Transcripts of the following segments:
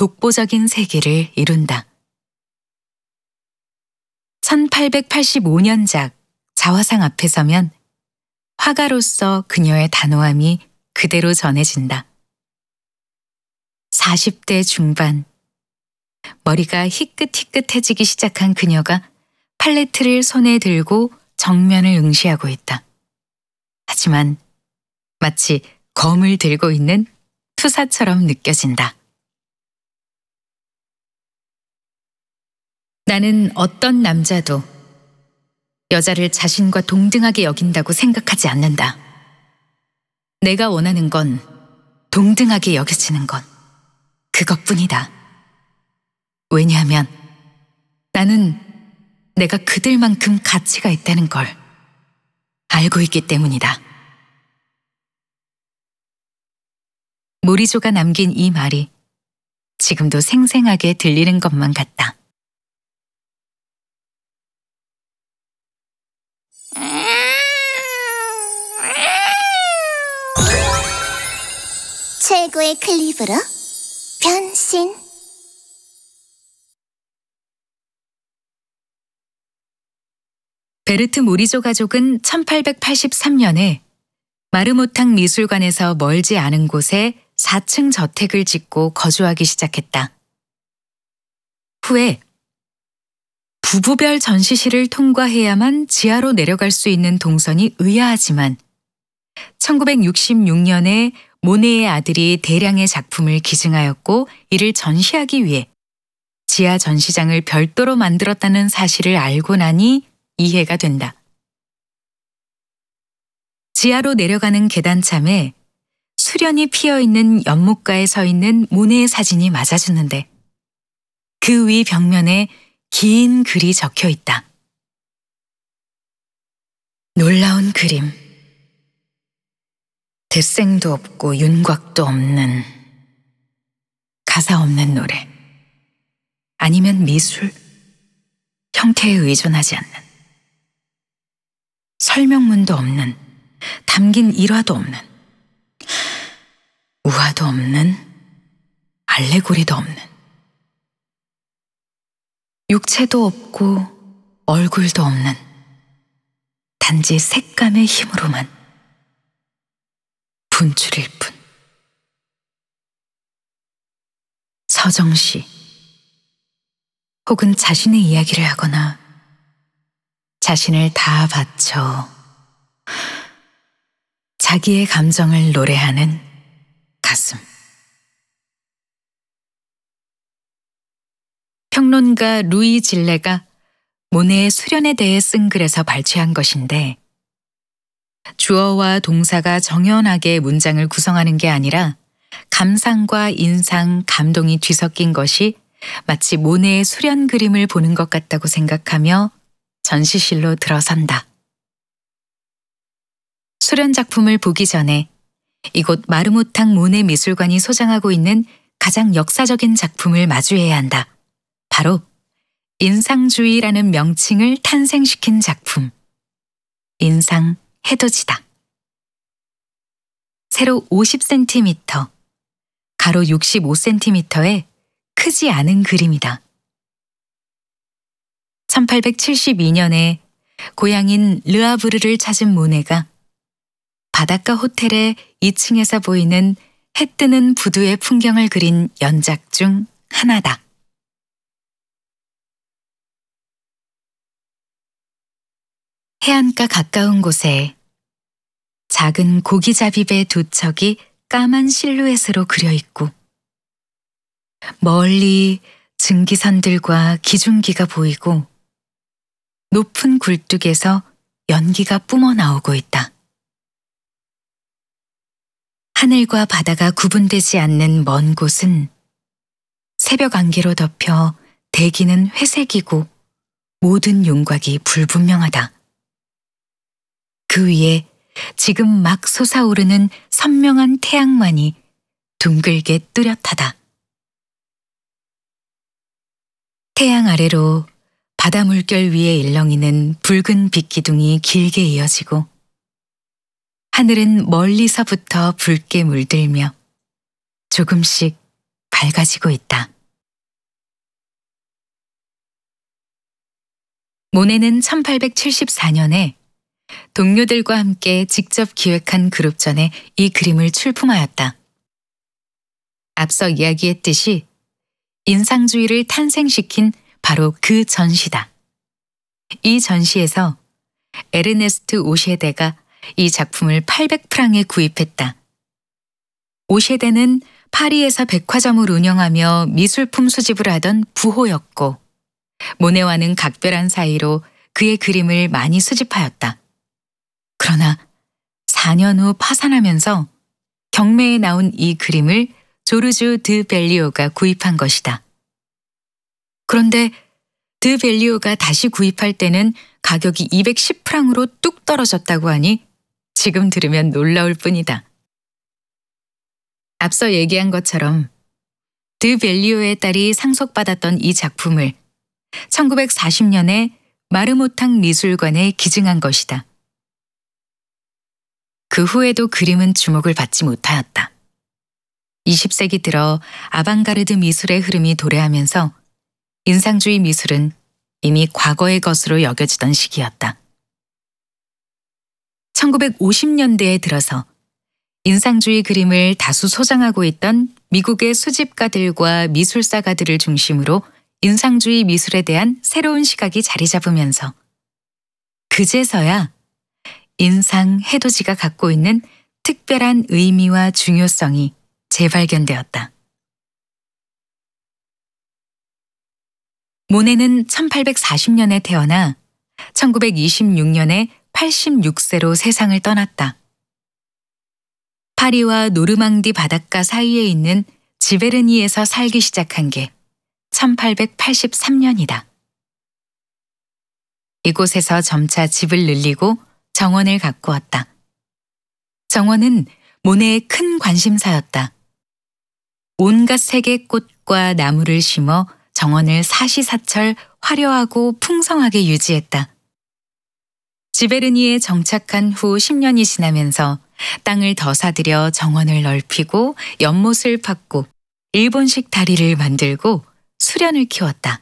독보적인 세계를 이룬다. 1885년작 자화상 앞에 서면 화가로서 그녀의 단호함이 그대로 전해진다. 40대 중반, 머리가 희끗희끗해지기 시작한 그녀가 팔레트를 손에 들고 정면을 응시하고 있다. 하지만 마치 검을 들고 있는 투사처럼 느껴진다. 나는 어떤 남자도 여자를 자신과 동등하게 여긴다고 생각하지 않는다. 내가 원하는 건 동등하게 여겨지는 것, 그것뿐이다. 왜냐하면 나는 내가 그들만큼 가치가 있다는 걸 알고 있기 때문이다. 모리조가 남긴 이 말이 지금도 생생하게 들리는 것만 같다. 최고의 클립으로 변신. 베르트 모리조 가족은 1883년에 마르모탕 미술관에서 멀지 않은 곳에 4층 저택을 짓고 거주하기 시작했다. 후에 부부별 전시실을 통과해야만 지하로 내려갈 수 있는 동선이 의아하지만 1966년에 모네의 아들이 대량의 작품을 기증하였고 이를 전시하기 위해 지하 전시장을 별도로 만들었다는 사실을 알고 나니 이해가 된다. 지하로 내려가는 계단참에 수련이 피어있는 연못가에 서 있는 모네의 사진이 맞아주는데 그 위 벽면에 긴 글이 적혀 있다. 놀라운 그림. 대생도 없고 윤곽도 없는 가사 없는 노래. 아니면 미술. 형태에 의존하지 않는. 설명문도 없는, 담긴 일화도 없는, 우화도 없는, 알레고리도 없는, 육체도 없고 얼굴도 없는, 단지 색감의 힘으로만 분출일 뿐. 서정시 혹은 자신의 이야기를 하거나 자신을 다 바쳐 자기의 감정을 노래하는 가슴. 평론가 루이 질레가 모네의 수련에 대해 쓴 글에서 발췌한 것인데 주어와 동사가 정연하게 문장을 구성하는 게 아니라 감상과 인상, 감동이 뒤섞인 것이 마치 모네의 수련 그림을 보는 것 같다고 생각하며 전시실로 들어선다. 수련 작품을 보기 전에 이곳 마르모탕 모네 미술관이 소장하고 있는 가장 역사적인 작품을 마주해야 한다. 바로 인상주의라는 명칭을 탄생시킨 작품, 인상 해돋이다. 세로 50cm, 가로 65cm의 크지 않은 그림이다. 1872년에 고향인 르아브르를 찾은 모네가 바닷가 호텔의 2층에서 보이는 해 뜨는 부두의 풍경을 그린 연작 중 하나다. 해안가 가까운 곳에 작은 고기잡이배 두 척이 까만 실루엣으로 그려 있고 멀리 증기선들과 기중기가 보이고 높은 굴뚝에서 연기가 뿜어나오고 있다. 하늘과 바다가 구분되지 않는 먼 곳은 새벽 안개로 덮여 대기는 회색이고 모든 윤곽이 불분명하다. 그 위에 지금 막 솟아오르는 선명한 태양만이 둥글게 뚜렷하다. 태양 아래로 바다 물결 위에 일렁이는 붉은 빛기둥이 길게 이어지고 하늘은 멀리서부터 붉게 물들며 조금씩 밝아지고 있다. 모네는 1874년에 동료들과 함께 직접 기획한 그룹전에 이 그림을 출품하였다. 앞서 이야기했듯이 인상주의를 탄생시킨 바로 그 전시다. 이 전시에서 에르네스트 오셰데가 이 작품을 800프랑에 구입했다. 오셰데는 파리에서 백화점을 운영하며 미술품 수집을 하던 부호였고 모네와는 각별한 사이로 그의 그림을 많이 수집하였다. 그러나 4년 후 파산하면서 경매에 나온 이 그림을 조르주 드 벨리오가 구입한 것이다. 그런데 드 벨리오가 다시 구입할 때는 가격이 210프랑으로 뚝 떨어졌다고 하니 지금 들으면 놀라울 뿐이다. 앞서 얘기한 것처럼 드 벨리오의 딸이 상속받았던 이 작품을 1940년에 마르모탕 미술관에 기증한 것이다. 그 후에도 그림은 주목을 받지 못하였다. 20세기 들어 아방가르드 미술의 흐름이 도래하면서 인상주의 미술은 이미 과거의 것으로 여겨지던 시기였다. 1950년대에 들어서 인상주의 그림을 다수 소장하고 있던 미국의 수집가들과 미술사가들을 중심으로 인상주의 미술에 대한 새로운 시각이 자리 잡으면서 그제서야 인상 해돋이가 갖고 있는 특별한 의미와 중요성이 재발견되었다. 모네는 1840년에 태어나 1926년에 86세로 세상을 떠났다. 파리와 노르망디 바닷가 사이에 있는 지베르니에서 살기 시작한 게 1883년이다. 이곳에서 점차 집을 늘리고 정원을 가꾸었다. 정원은 모네의 큰 관심사였다. 온갖 색의 꽃과 나무를 심어 정원을 사시사철 화려하고 풍성하게 유지했다. 지베르니에 정착한 후 10년이 지나면서 땅을 더 사들여 정원을 넓히고 연못을 팠고 일본식 다리를 만들고 수련을 키웠다.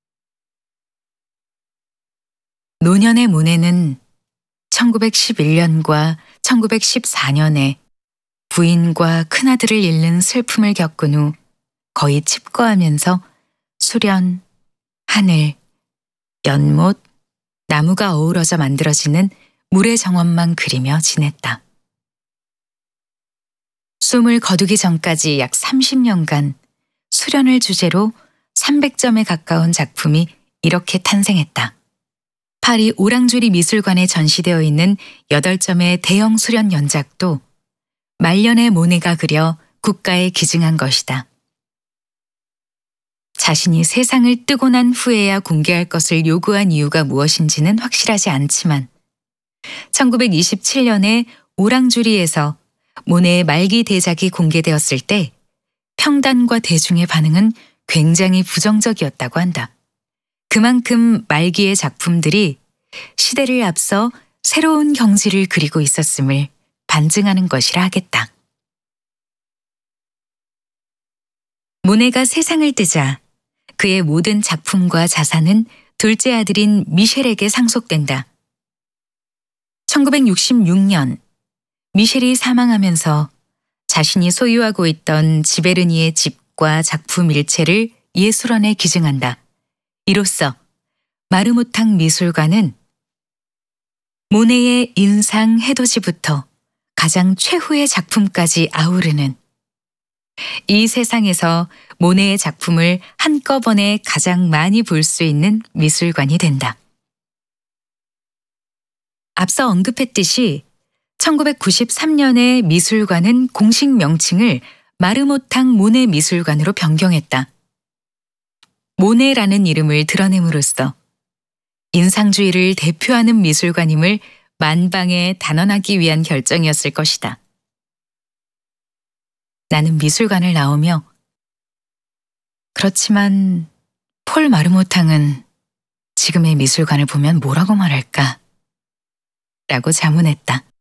노년의 모네는 1911년과 1914년에 부인과 큰아들을 잃는 슬픔을 겪은 후 거의 칩거하면서 수련, 하늘, 연못, 나무가 어우러져 만들어지는 물의 정원만 그리며 지냈다. 숨을 거두기 전까지 약 30년간 수련을 주제로 300점에 가까운 작품이 이렇게 탄생했다. 파리 오랑주리 미술관에 전시되어 있는 8점의 대형 수련 연작도 말년의 모네가 그려 국가에 기증한 것이다. 자신이 세상을 뜨고 난 후에야 공개할 것을 요구한 이유가 무엇인지는 확실하지 않지만 1927년에 오랑주리에서 모네의 말기 대작이 공개되었을 때 평단과 대중의 반응은 굉장히 부정적이었다고 한다. 그만큼 말기의 작품들이 시대를 앞서 새로운 경지를 그리고 있었음을 반증하는 것이라 하겠다. 모네가 세상을 뜨자 그의 모든 작품과 자산은 둘째 아들인 미셸에게 상속된다. 1966년 미셸이 사망하면서 자신이 소유하고 있던 지베르니의 집과 작품 일체를 예술원에 기증한다. 이로써 마르모탕 미술관은 모네의 인상 해돋이부터 가장 최후의 작품까지 아우르는 이 세상에서 모네의 작품을 한꺼번에 가장 많이 볼 수 있는 미술관이 된다. 앞서 언급했듯이 1993년에 미술관은 공식 명칭을 마르모탕 모네 미술관으로 변경했다. 모네라는 이름을 드러냄으로써 인상주의를 대표하는 미술관임을 만방에 단언하기 위한 결정이었을 것이다. 나는 미술관을 나오며 그렇지만 폴 마르모탕은 지금의 미술관을 보면 뭐라고 말할까? 라고 자문했다.